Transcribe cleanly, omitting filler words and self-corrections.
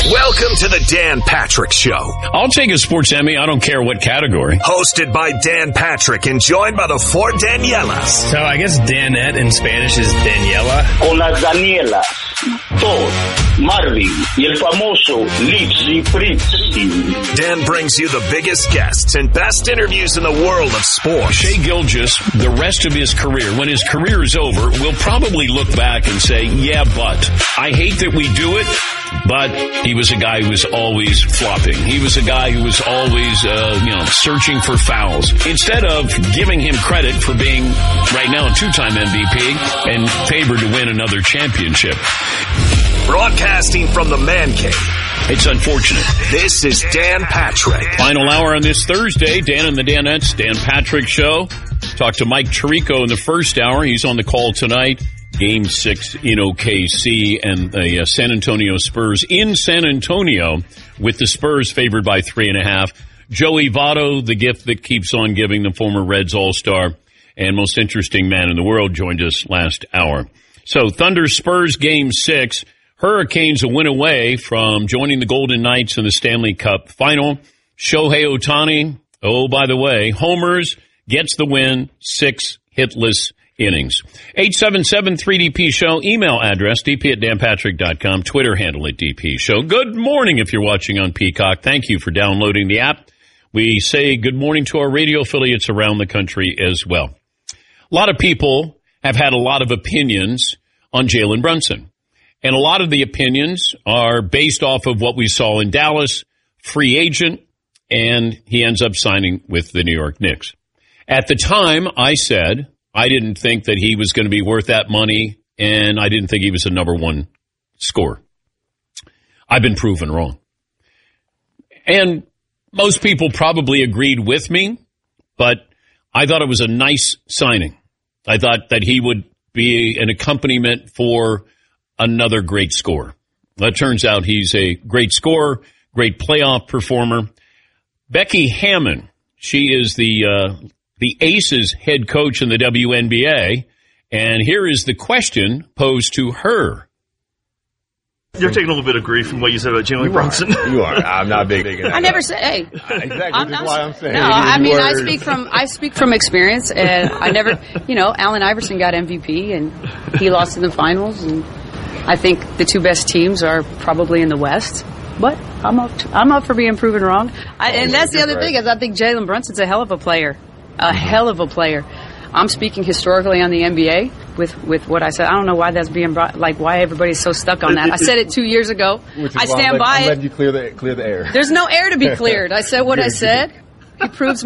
Welcome to the Dan Patrick Show. I'll take a sports Emmy. I don't care what category. Hosted by Dan Patrick and joined by the four Danielas. So I guess Danette in Spanish is Daniela. Con las Danielas, Todd, Marvin, y el famoso Lipsy Fritzy. Dan brings you the biggest guests and best interviews in the world of sports. Shai Gilgeous, the rest of his career, when his career is over, will probably look back and say, yeah, but I hate that we do it. But he was a guy who was always flopping. He was a guy who was always, searching for fouls. Instead of giving him credit for being, right now, a two-time MVP and favored to win another championship. Broadcasting from the Man Cave. It's unfortunate. This is Dan Patrick. Final hour on this Thursday. Dan and the Danettes, Dan Patrick Show. Talked to Mike Tirico in the first hour. He's on the call tonight. Game 6 in OKC and the San Antonio Spurs in San Antonio with the Spurs favored by 3.5. Joey Votto, the gift that keeps on giving, the former Reds All-Star and most interesting man in the world, joined us last hour. So Thunder Spurs Game 6. Hurricanes a win away from joining the Golden Knights in the Stanley Cup Final. Shohei Ohtani, oh, by the way, homers, gets the win, 6 hitless innings. 877-3DP Show. Email address, dp@danpatrick.com. Twitter handle at DP Show. Good morning if you're watching on Peacock. Thank you for downloading the app. We say good morning to our radio affiliates around the country as well. A lot of people have had a lot of opinions on Jalen Brunson. And a lot of the opinions are based off of what we saw in Dallas, free agent, and he ends up signing with the New York Knicks. At the time, I said I didn't think that he was going to be worth that money, and I didn't think he was a number one scorer. I've been proven wrong. And most people probably agreed with me, but I thought it was a nice signing. I thought that he would be an accompaniment for another great scorer. Well, it turns out he's a great scorer, great playoff performer. Becky Hammon, she is the Aces head coach in the WNBA, and here is the question posed to her. You're taking a little bit of grief from what you said about Jalen Brunson. You are. I'm not big. I never said, hey. Exactly. That's why I'm saying. No, I mean, I speak from experience, and I never, Allen Iverson got MVP, and he lost in the finals, and I think the two best teams are probably in the West. But I'm up for being proven wrong. And that's the other thing, is I think Jalen Brunson's a hell of a player. A hell of a player. I'm speaking historically on the NBA with what I said. I don't know why that's being brought, why everybody's so stuck on that. I said it 2 years ago. I stand by it. I'm letting you clear the air. There's no air to be cleared. I said what I said. It proves